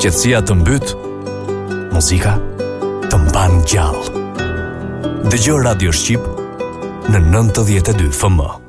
qetësia të mbyt, muzika të mban gjallë. Dëgjoj Radio Shqip në 92 FM.